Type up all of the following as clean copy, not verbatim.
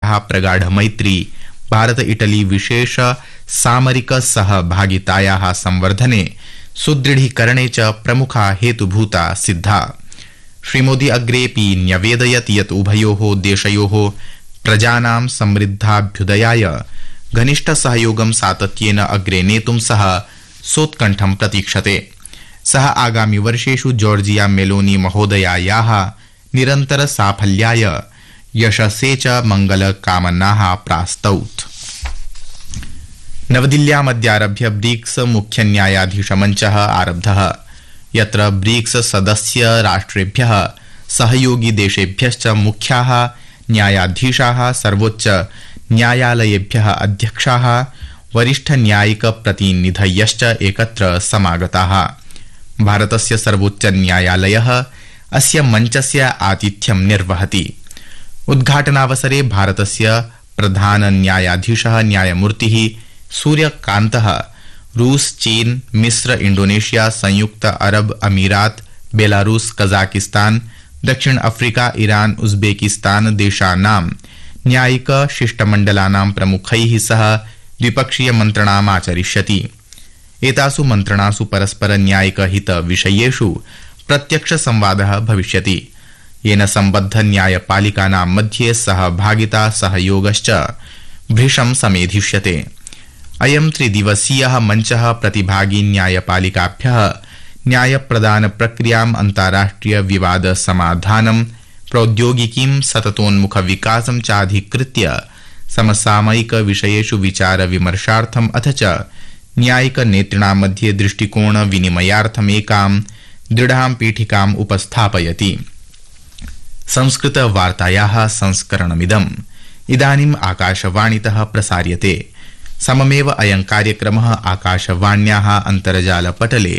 स्तः प्रगाढमैत्री भारत इटली विशेष सामरिक सहभागितायाः संवर्धने सुदृढीकरणे च प्रमुखा हेतुभूता सिद्धा। श्रीमोदी अग्रेऽपि न्यवेदयत् यत् उभयोः देशयोः प्रजानां समृद्धाभ्युदयाय घनिष्ठसहयोगं सातत्येन अग्रे नेतुं सः सोत्कण्ठं प्रतीक्षते। सः आगामि वर्षेषु जॉर्जिया मेलोनी महोदयायाः निरन्तर साफल्याय यशसे च मंगलकामनाः प्रास्तौत्। नवदिल्ल्यामद्यारभ्य ब्रिक्स मुख्यन्यायाधीशमञ्चः आरब्धः, यत्र ब्रिक्स सदस्य राष्ट्रेभ्यः सहयोगी देशेभ्यश्च मुख्याः न्यायाधीशाः सर्वोच्च न्यायालयेभ्यः अध्यक्षाः वरिष्ठ न्यायिक प्रतिनिधयश्च एकत्र समागताः। भारतस्य सर्वोच्च न्यायालयः अस्य मञ्चस्य आतिथ्यं निर्वहति। उद्घाटनावसरे भारतस्य प्रधान न्यायाधीशः न्यायमूर्तिः सूर्यकान्तः रूस, चीन, मिस्र, इंडोनेशिया, संयुक्त अरब अमीरात, बेलारूस, कजाकिस्तान, दक्षिण अफ्रीका, ईरान, उज्बेकिस्तान देशानां न्यायिक शिष्टमण्डलानां प्रमुखैः सह द्विपक्षीय मन्त्रणाम् आचरिष्यति। एतासु मन्त्रणासु परस्पर न्यायिक हित विषयेषु प्रत्यक्ष संवादः भविष्यति, येन सम्बद्ध न्यायपालिकानां मध्ये सहभागिता सहयोगश्च भृशं समेधिष्यते। अयं त्रिदिवसीयः मञ्चः प्रतिभागी न्यायपालिकाभ्यः न्यायप्रदान प्रक्रियाम्, अन्ताराष्ट्रिय विवाद समाधानं, प्रौद्योगिकीं, सततोन्मुख विकासं चाधिकृत्य समसामयिक विषयेषु विचार विमर्शार्थम् अथ च न्यायिक नेतृणां मध्ये दृष्टिकोण विनिमयार्थम् एकां दृढां पीठिकाम् उपस्थापयति। संस्कृत वार्तायाः संस्करणमिदम् इदानीम् आकाशवाणीतः प्रसार्यते। सममेव अयं कार्यक्रमः आकाशवाण्याः अन्तर्जालपटले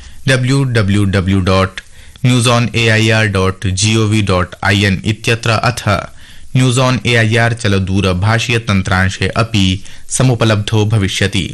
www.newsonair.gov.in इत्यत्र अथ न्यूज ऑन एआईआर चलदूरभाषीय तन्त्रांशे अपि समुपलब्धो भविष्यति।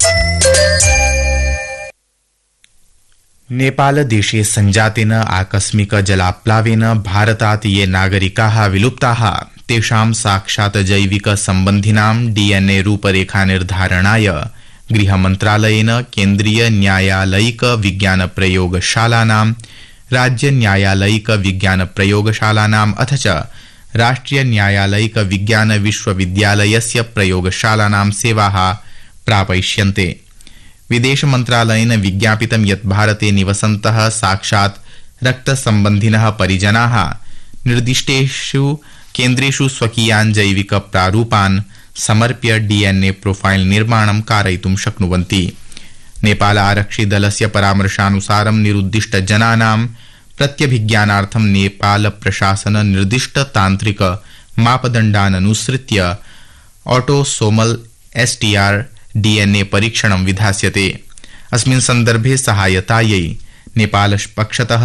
नेपालदेशे सञ्जातेन आकस्मिक जलाप्लावेन भारतात् ये नागरिकाः विलुप्ताः तेषां साक्षात् जैविक सम्बन्धिनां डीएनए रूपरेखा निर्धारणाय गृहमन्त्रालयेन केन्द्रीय न्यायालयिक विज्ञान प्रयोगशालानां, राज्य न्यायालयिक विज्ञान प्रयोगशालानाम् अथ च राष्ट्रिय न्यायालयिक विज्ञान विश्वविद्यालयस्य प्रयोगशालानां सेवाः प्रापयिष्यन्ते। विदेश मन्त्रालयेन विज्ञापितं यत् भारते निवसन्तः साक्षात् रक्तसम्बन्धिनः परिजनाः निर्दिष्टेषु केन्द्रेषु स्वकीयान् जैविक प्रारूपान् समर्प्य डीएनए प्रोफाइल निर्माणं कारयितुं शक्नुवन्ति। नेपाल आरक्षिदलस्य परामर्शानुसारं निरुद्दिष्ट जनानां प्रत्यभिज्ञानार्थं नेपाल प्रशासन निर्दिष्ट तान्त्रिक मापदण्डान् अनुसृत्य ऑटोसोमल एसटीआर डीएनए परीक्षणं विधास्यते। अस्मिन् सन्दर्भे सहायतायै नेपाल पक्षतः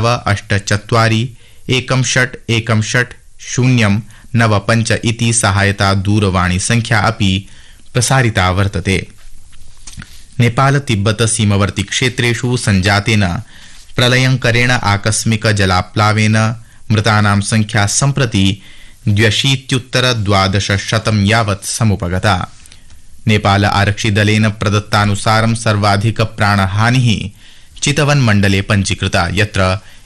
9814161095 इति सहायता दूरवाणी संख्या अपि प्रसारिता वर्तते। नेपाल तिब्बत सीमवर्ती क्षेत्रेषु सञ्जातेन प्रलयंकरेण आकस्मिक जलाप्लावेन मृतानां संख्या सम्प्रति 2,12,000 यावत् समुपगता। नेपाल आरक्षिदलेन प्रदत्तानुसारं सर्वाधिक प्राणहानिः चितवन मण्डले पञ्जीकृता, यत्र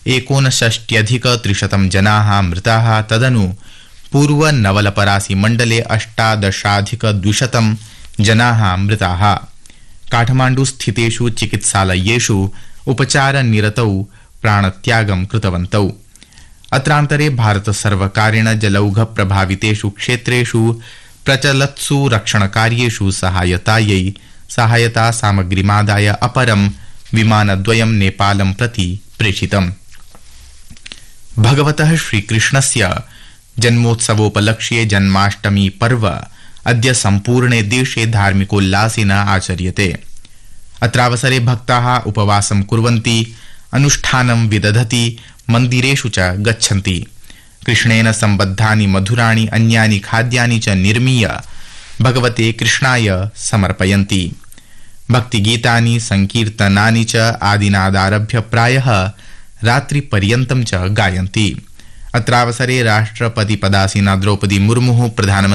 69,300 जनाः मृताः। तदनु पूर्व नवलपरासी मण्डले 18,200 जनाः मृताः। काठमाण्डु स्थितेषु चिकित्सालयेषु उपचारनिरतौ प्राणत्यागं कृतवन्तौ। अत्रान्तरे भारत सर्वकारेण जलौघ प्रभावितेषु क्षेत्रेषु प्रचलत्सु रक्षणकार्येषु सहायतायै सहायता सामग्रीमादाय अपरं विमानद्वयं नेपालं प्रति प्रेषितम्। भगवतः श्रीकृष्णस्य जन्मोत्सवोपलक्ष्ये जन्माष्टमी पर्व अद्य सम्पूर्णे देशे धार्मिकोल्लासेन आचर्यते। अत्रावसरे भक्ताः उपवासं कुर्वन्ति, अनुष्ठानं विदधति, मन्दिरेषु च गच्छन्ति। कृष्णेन सम्बद्धानि मधुराणि अन्यानि खाद्यानि च निर्मीय भगवते कृष्णाय समर्पयन्ति। भक्तिगीतानि संकीर्तनानि च आदिनादारभ्य प्रायः रात्रिपर्यन्तं च गायन्ति। अत्रावसरे राष्ट्रपतिपदासीना द्रौपदी मुर्मुः, प्रधानमन्त्री